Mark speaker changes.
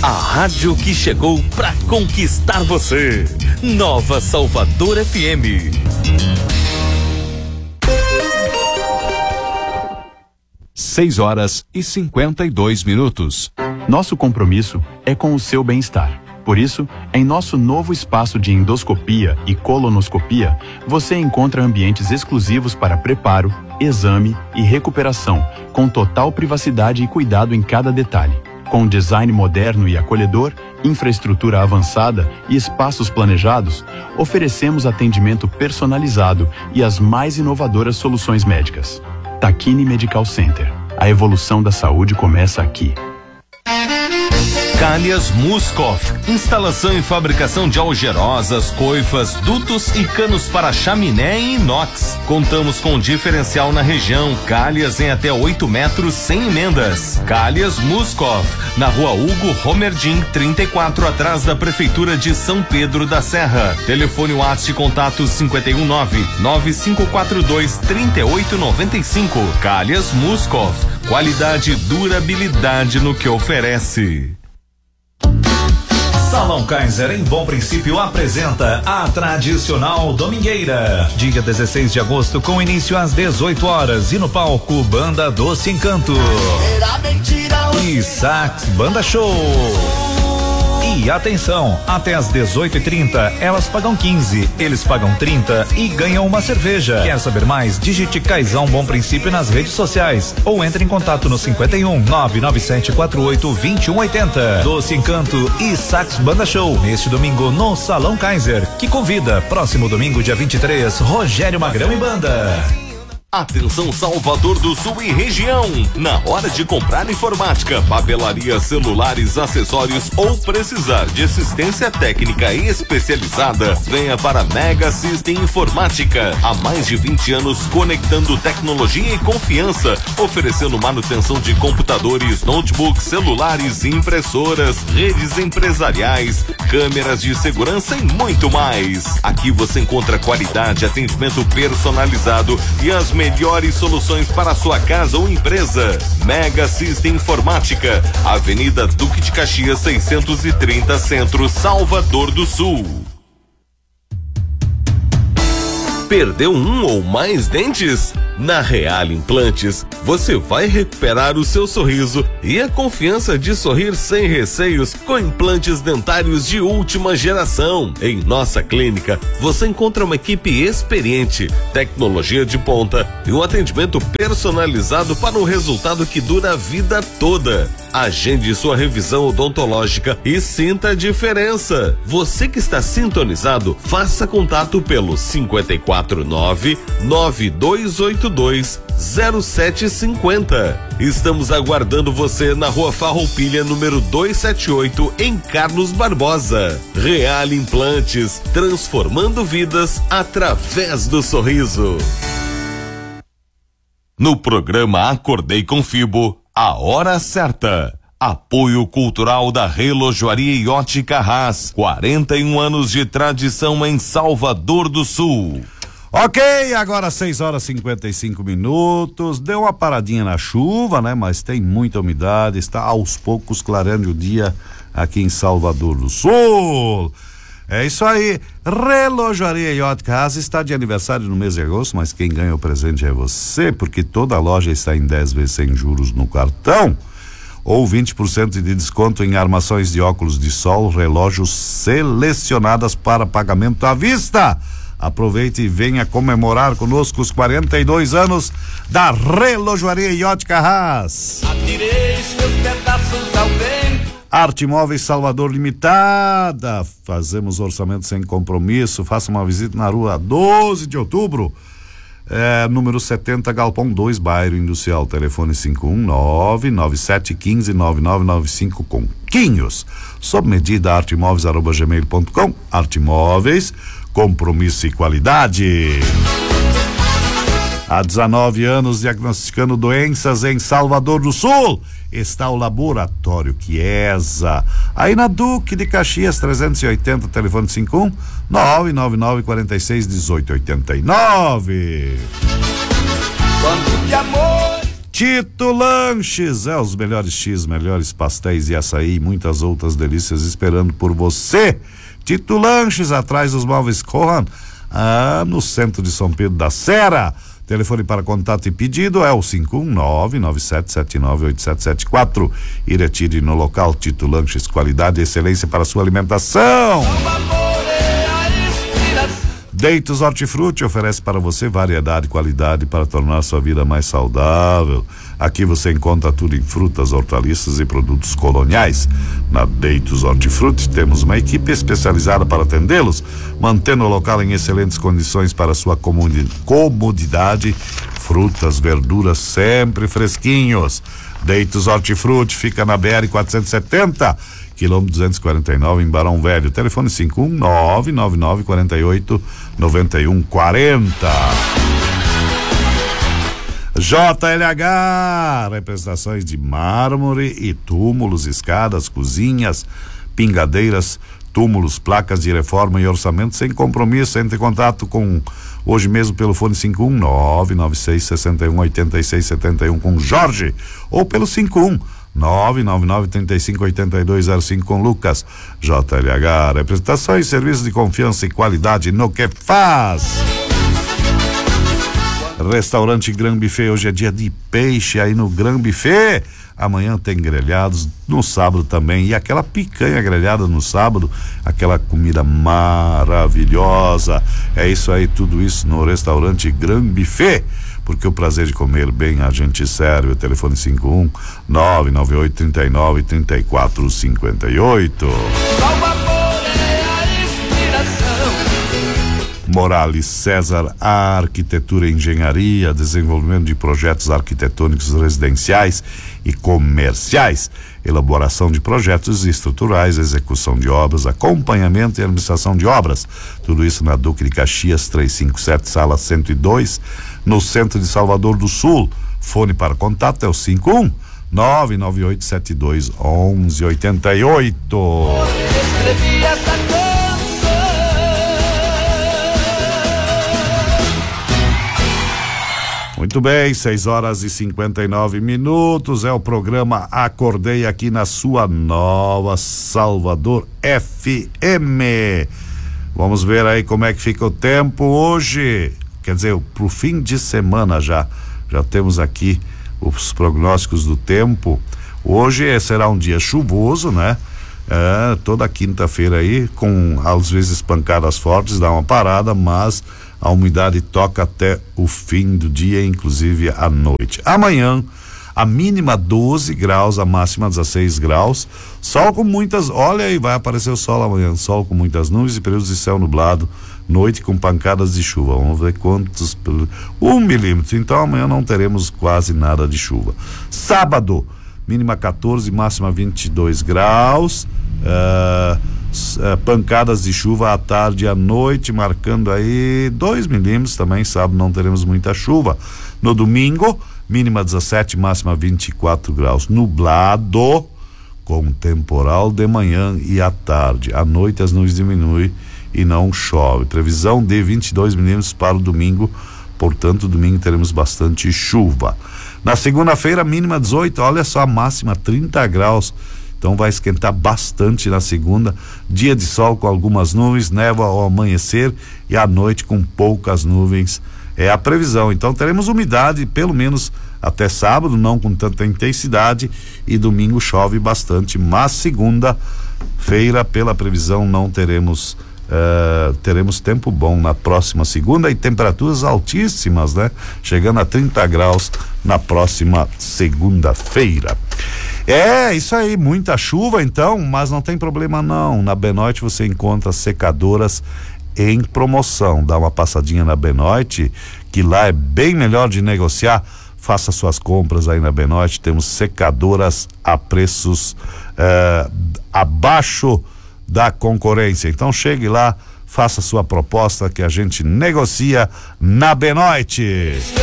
Speaker 1: A rádio que chegou pra conquistar você. Nova Salvador FM.
Speaker 2: 6:52. Nosso compromisso é com o seu bem-estar. Por isso, em nosso novo espaço de endoscopia e colonoscopia, você encontra ambientes exclusivos para preparo, exame e recuperação, com total privacidade e cuidado em cada detalhe. Com design moderno e acolhedor, infraestrutura avançada e espaços planejados, oferecemos atendimento personalizado e as mais inovadoras soluções médicas. Takini Medical Center. A evolução da saúde começa aqui.
Speaker 1: Calhas Muskoff, instalação e fabricação de algerosas, coifas, dutos e canos para chaminé e inox. Contamos com diferencial na região, calhas em até 8 metros sem emendas. Calhas Muskoff, na rua Hugo Romerdim, 34, atrás da Prefeitura de São Pedro da Serra. Telefone WhatsApp contato 519-9542-3895. Calhas Muskoff, qualidade e durabilidade no que oferece.
Speaker 3: Salão Kaiser, em Bom Princípio, apresenta a tradicional Domingueira. Dia 16 de agosto, com início às 18 horas. E no palco, Banda Doce Encanto. E Sax Banda Show. E atenção, até às 18h30, elas pagam 15, eles pagam 30 e ganham uma cerveja. Quer saber mais? Digite Caizão Bom Princípio nas redes sociais ou entre em contato no 51-99748-2180. Doce Encanto e Sax Banda Show, neste domingo no Salão Kaiser, que convida. Próximo domingo, dia 23, Rogério Magrão e Banda.
Speaker 1: Atenção Salvador do Sul e região, na hora de comprar informática, papelaria, celulares, acessórios ou precisar de assistência técnica especializada, venha para Mega System Informática. Há mais de 20 anos conectando tecnologia e confiança, oferecendo manutenção de computadores, notebooks, celulares, impressoras, redes empresariais, câmeras de segurança e muito mais. Aqui você encontra qualidade, atendimento personalizado e as melhores soluções para a sua casa ou empresa. Mega System Informática, Avenida Duque de Caxias 630, Centro, Salvador do Sul. Perdeu um ou mais dentes? Na Real Implantes, você vai recuperar o seu sorriso e a confiança de sorrir sem receios com implantes dentários de última geração. Em nossa clínica, você encontra uma equipe experiente, tecnologia de ponta e um atendimento personalizado para um resultado que dura a vida toda. Agende sua revisão odontológica e sinta a diferença. Você que está sintonizado, faça contato pelo 549-9282-0750. Estamos aguardando você na Rua Farroupilha, número 278, em Carlos Barbosa. Real Implantes, transformando vidas através do sorriso. No programa Acordei com Fibo, a hora certa. Apoio cultural da Relojoaria e Ótica Haas, 41 anos de tradição em Salvador do Sul.
Speaker 4: Ok, agora 6:55. Deu uma paradinha na chuva, né? Mas tem muita umidade, está aos poucos clareando o dia aqui em Salvador do Sul. É isso aí, Relojoaria e Ótica Haas está de aniversário no mês de agosto, mas quem ganha o presente é você, porque toda a loja está em 10 vezes sem juros no cartão, ou 20% de desconto em armações de óculos de sol, relógios selecionadas para pagamento à vista. Aproveite e venha comemorar conosco os 42 anos da Relojoaria e Ótica Haas.
Speaker 5: Atirei seus pedaços ao vento.
Speaker 4: Arte Móveis Salvador Limitada, fazemos orçamento sem compromisso. Faça uma visita na rua 12 de outubro, número 70, Galpão 2, bairro Industrial. Telefone 519-9715-9995 com Quinhos. Sob medida, artemóveis@gmail.com. Arte Móveis, compromisso e qualidade. Há 19 anos diagnosticando doenças em Salvador do Sul, está o Laboratório Chiesa, aí na Duque de Caxias 380, telefone 51-999-46-1889.
Speaker 5: Quando de amor
Speaker 4: Tito Lanches, os melhores X, melhores pastéis e açaí e muitas outras delícias esperando por você. Tito Lanches, atrás dos móveis Cohan, no centro de São Pedro da Serra. Telefone para contato e pedido é o 51997798774. E retire no local. Tito Lanches, qualidade e excelência para sua alimentação. Deitos Hortifruti oferece para você variedade e qualidade para tornar sua vida mais saudável. Aqui você encontra tudo em frutas, hortaliças e produtos coloniais. Na Deitos Hortifruti temos uma equipe especializada para atendê-los, mantendo o local em excelentes condições para sua comodidade. Frutas, verduras sempre fresquinhos. Deitos Hortifruti fica na BR 470, quilômetro 249, em Barão Velho. Telefone 51999489140. JLH, representações de mármore e túmulos, escadas, cozinhas, pingadeiras, túmulos, placas de reforma e orçamento sem compromisso. Entre em contato com hoje mesmo pelo fone 51996618671 com Jorge, ou pelo 51999358205 com Lucas. JLH, representações, serviços de confiança e qualidade no que faz. Restaurante Gran Buffet, hoje é dia de peixe aí no Gran Buffet. Amanhã tem grelhados, no sábado também, e aquela picanha grelhada no sábado, aquela comida maravilhosa. É isso aí, tudo isso no restaurante Gran Buffet, porque o prazer de comer bem a gente serve. O telefone 51998393458. Morales César, arquitetura e engenharia, desenvolvimento de projetos arquitetônicos residenciais e comerciais, elaboração de projetos estruturais, execução de obras, acompanhamento e administração de obras. Tudo isso na Duque de Caxias 357, sala 102, no centro de Salvador do Sul. Fone para contato é o 51998721188. Muito bem, 6h59. É o programa Acordei aqui na sua Nova Salvador FM. Vamos ver aí como é que fica o tempo hoje. Quer dizer, pro fim de semana já temos aqui os prognósticos do tempo. Hoje será um dia chuvoso, né? Toda quinta-feira aí, com às vezes pancadas fortes, dá uma parada, mas a umidade toca até o fim do dia, inclusive à noite. Amanhã, a mínima 12 graus, a máxima 16 graus. Sol com muitas, olha aí, vai aparecer o sol amanhã. Sol com muitas nuvens e períodos de céu nublado. Noite com pancadas de chuva. Vamos ver quantos. 1 milímetro. Então amanhã não teremos quase nada de chuva. Sábado, mínima 14, máxima 22 graus. Pancadas de chuva à tarde e à noite, marcando aí 2 milímetros também. Sábado não teremos muita chuva. No domingo, mínima 17, máxima 24 graus. Nublado, com temporal de manhã e à tarde. À noite as nuvens diminuem e não chove. Previsão de 22 milímetros para o domingo. Portanto, domingo teremos bastante chuva. Na segunda-feira, mínima 18, olha só, a máxima 30 graus. Então vai esquentar bastante na segunda. Dia de sol com algumas nuvens, névoa ao amanhecer e à noite com poucas nuvens. É a previsão. Então teremos umidade pelo menos até sábado, não com tanta intensidade, e domingo chove bastante, mas segunda-feira, pela previsão, não teremos teremos tempo bom na próxima segunda e temperaturas altíssimas, né? Chegando a 30 graus na próxima segunda-feira. É, isso aí, muita chuva então, mas não tem problema não. Na Benoit você encontra secadoras em promoção. Dá uma passadinha na Benoit, que lá é bem melhor de negociar. Faça suas compras aí na Benoit. Temos secadoras a preços abaixo da concorrência. Então chegue lá, faça sua proposta que a gente negocia na Benoit.